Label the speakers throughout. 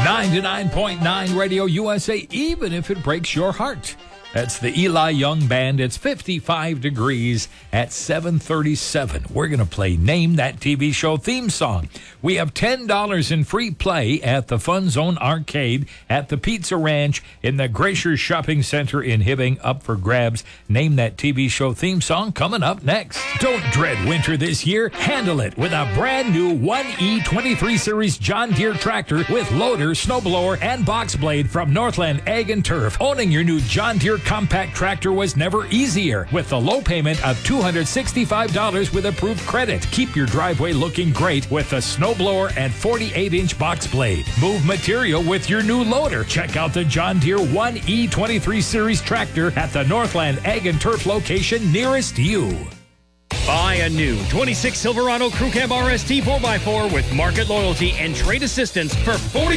Speaker 1: 99.9 Radio USA, even if it breaks your heart. That's the Eli Young Band. It's 55 degrees at 7:37. We're going to play Name That TV Show theme song. We have $10 in free play at the Fun Zone Arcade at the Pizza Ranch in the Glacier Shopping Center in Hibbing, up for grabs. Name That TV Show theme song coming up next. Don't dread winter this year. Handle it with a brand new 1E23 Series John Deere tractor with loader, snowblower, and box blade from Northland Ag and Turf. Owning your new John Deere compact tractor was never easier with a low payment of $265 with approved credit. Keep your driveway looking great with a snowblower and 48-inch box blade. Move material with your new loader. Check out the John Deere 1E23 Series tractor at the Northland Ag and Turf location nearest you.
Speaker 2: Buy a new 26 Silverado Crew Cab RST 4x4 with market loyalty and trade assistance for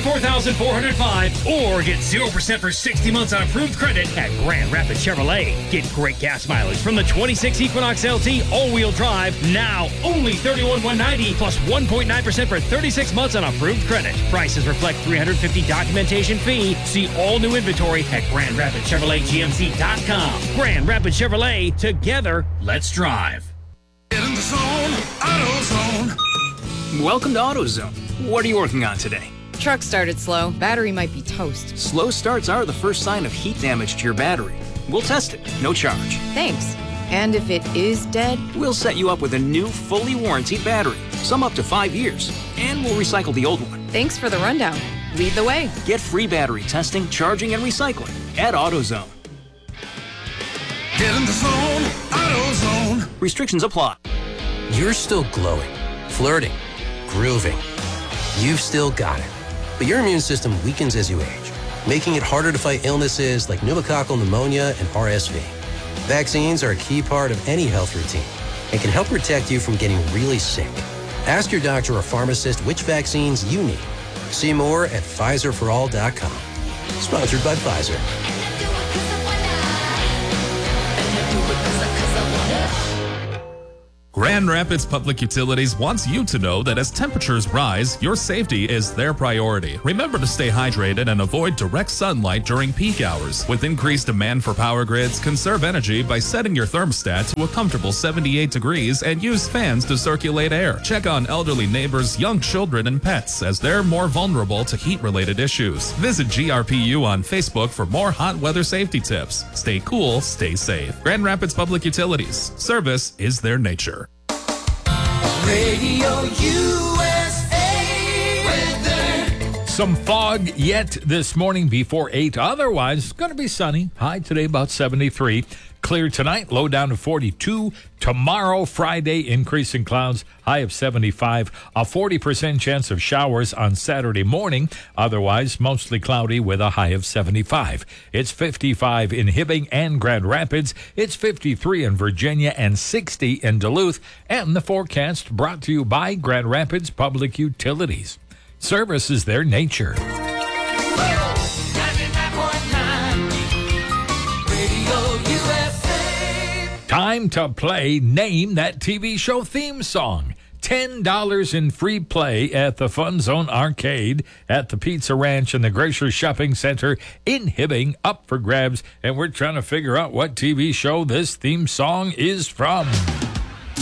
Speaker 2: $44,405 or get 0% for 60 months on approved credit at Grand Rapids Chevrolet. Get great gas mileage from the 26 Equinox LT all-wheel drive, now only $31,190 plus 1.9% for 36 months on approved credit. Prices reflect $350 documentation fee. See all new inventory at GrandRapidsChevroletGMC.com. Grand Rapids Chevrolet, together, let's drive.
Speaker 3: Get in the zone, AutoZone.
Speaker 4: Welcome to AutoZone. What are you working on today?
Speaker 5: Truck started slow. Battery might be toast.
Speaker 4: Slow starts are the first sign of heat damage to your battery. We'll test it, no charge.
Speaker 5: Thanks. And if it is dead?
Speaker 4: We'll set you up with a new, fully warranted battery, some up to 5 years, and we'll recycle the old one.
Speaker 5: Thanks for the rundown. Lead the way.
Speaker 4: Get free battery testing, charging, and recycling at AutoZone.
Speaker 3: Get in the zone, AutoZone.
Speaker 4: Restrictions apply.
Speaker 6: You're still glowing, flirting, grooving. You've still got it. But your immune system weakens as you age, making it harder to fight illnesses like pneumococcal pneumonia and RSV. Vaccines are a key part of any health routine and can help protect you from getting really sick. Ask your doctor or pharmacist which vaccines you need. See more at PfizerForAll.com. Sponsored by Pfizer.
Speaker 7: Grand Rapids Public Utilities wants you to know that as temperatures rise, your safety is their priority. Remember to stay hydrated and avoid direct sunlight during peak hours. With increased demand for power grids, conserve energy by setting your thermostat to a comfortable 78 degrees and use fans to circulate air. Check on elderly neighbors, young children, and pets as they're more vulnerable to heat-related issues. Visit GRPU on Facebook for more hot weather safety tips. Stay cool, stay safe. Grand Rapids Public Utilities. Service is their nature.
Speaker 3: Radio USA weather.
Speaker 1: Some fog yet this morning before 8. Otherwise, it's going to be sunny. High today about 73. Clear tonight, low down to 42. Tomorrow, Friday, increasing clouds, high of 75. A 40% chance of showers on Saturday morning. Otherwise, mostly cloudy with a high of 75. It's 55 in Hibbing and Grand Rapids. It's 53 in Virginia and 60 in Duluth. And the forecast brought to you by Grand Rapids Public Utilities. Service is their nature. Time to play Name That TV Show theme song. $10 in free play at the Fun Zone Arcade at the Pizza Ranch in the Glacier Shopping Center in Hibbing, up for grabs. And we're trying to figure out what TV show this theme song is from.